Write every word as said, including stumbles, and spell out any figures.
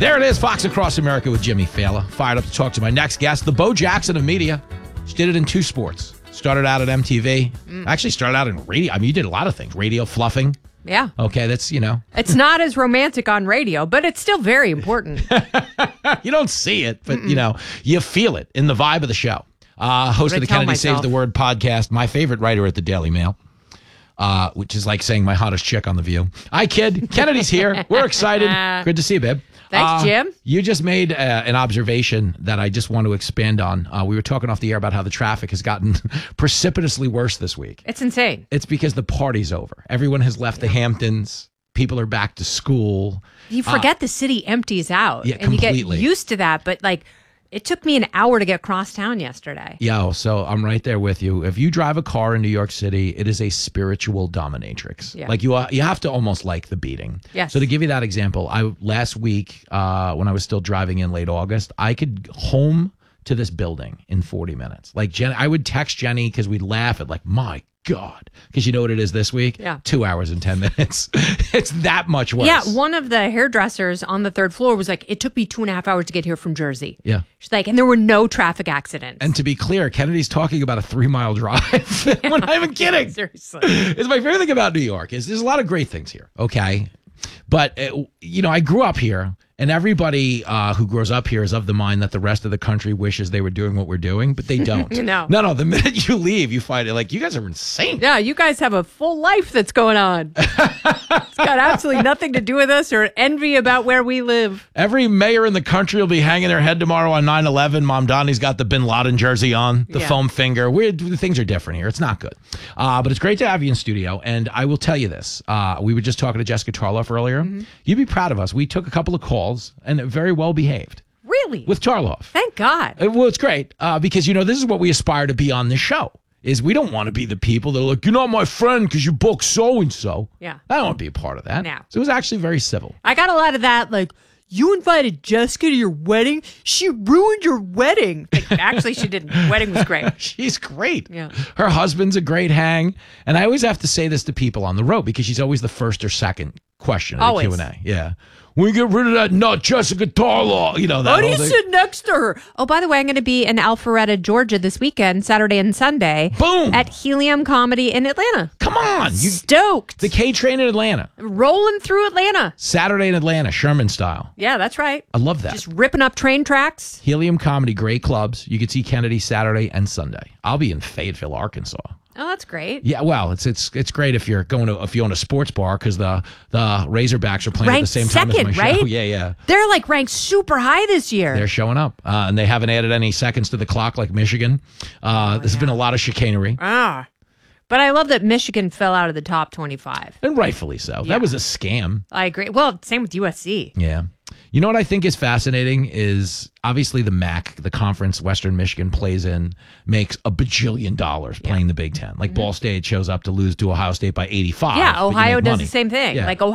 There it is, Fox Across America with Jimmy Fallon. Fired up to talk to my next guest, the Bo Jackson of media. She did it in two sports. Started out at M T V. Mm. Actually started out in radio. I mean, you did a lot of things. Radio, fluffing. Yeah. Okay, that's, you know. It's not as romantic on radio, but it's still very important. You don't see it, but, Mm-mm. you know, you feel it in the vibe of the show. Uh, host of the Kennedy myself. Saves the Word podcast, my favorite writer at the Daily Mail. Uh, which is like saying my hottest chick on The View. Hi, kid. Kennedy's here. We're excited. Good to see you, babe. Thanks, uh, Jim. You just made uh, an observation that I just want to expand on. Uh, we were talking off the air about how the traffic has gotten precipitously worse this week. It's insane. It's because the party's over. Everyone has left yeah. the Hamptons. People are back to school. You forget uh, the city empties out. Yeah, and completely. You get used to that, but like, it took me an hour to get across town yesterday. Yeah, so I'm right there with you. If you drive a car in New York City, it is a spiritual dominatrix. Yeah. Like you, uh, you have to almost like the beating. Yes. So to give you that example, I last week uh, when I was still driving in late August, I could home to this building in forty minutes. Like Jen, I would text Jenny because we'd laugh at like, my God, because you know what it is this week? Yeah. Two hours and ten minutes. It's that much worse. Yeah, one of the hairdressers on the third floor was like, it took me two and a half hours to get here from Jersey. Yeah. She's like, and there were no traffic accidents. And to be clear, Kennedy's talking about a three-mile drive. Yeah. We're not even kidding. Seriously. It's my favorite thing about New York is there's a lot of great things here, okay? But, uh, you know, I grew up here. And everybody uh, who grows up here is of the mind that the rest of the country wishes they were doing what we're doing, but they don't. No. No, no. The minute you leave, you find it like, you guys are insane. Yeah, you guys have a full life that's going on. It's got absolutely nothing to do with us or envy about where we live. Every mayor in the country will be hanging their head tomorrow on nine eleven. Mom Donnie's got the Bin Laden jersey on, the yeah. foam finger. We're, things are different here. It's not good. Uh, but it's great to have you in studio. And I will tell you this. Uh, we were just talking to Jessica Tarloff earlier. Mm-hmm. You'd be proud of us. We took a couple of calls and very well behaved. Really? With Tarloff. Thank God. Uh, well, it's great uh, because, you know, this is what we aspire to be on this show. Is we don't want to be the people that are like, you're not my friend because you book so-and-so. Yeah. I don't want to be a part of that. No. So it was actually very civil. I got a lot of that, like, you invited Jessica to your wedding? She ruined your wedding. Like, actually, she didn't. The wedding was great. She's great. Yeah. Her husband's a great hang. And I always have to say this to people on the road because she's always the first or second question in the Q and A. Yeah. We get rid of that nut, Jessica Tarloff. You know that. How do you sit next to her? Oh, by the way, I'm going to be in Alpharetta, Georgia this weekend, Saturday and Sunday. Boom. At Helium Comedy in Atlanta. Come on. You, Stoked. The K Train in Atlanta. Rolling through Atlanta. Saturday in Atlanta, Sherman style. Yeah, that's right. I love that. Just ripping up train tracks. Helium Comedy, great clubs. You can see Kennedy Saturday and Sunday. I'll be in Fayetteville, Arkansas. Oh, that's great. Yeah, well, it's it's it's great if you're going to if you own a sports bar because the the Razorbacks are playing ranked at the same second, time as my right? show. Yeah, yeah. They're like ranked super high this year. They're showing up, uh, and they haven't added any seconds to the clock like Michigan. Uh, oh, there's yeah. been a lot of chicanery. Ah, but I love that Michigan fell out of the top twenty-five, and rightfully so. Yeah. That was a scam. I agree. Well, same with U S C. Yeah. You know what I think is fascinating is obviously the M A C, the conference Western Michigan plays in, makes a bajillion dollars playing yeah. the Big Ten. Like mm-hmm. Ball State shows up to lose to Ohio State by eighty-five. Yeah, Ohio does money. the same thing. Yeah. Like Ohio.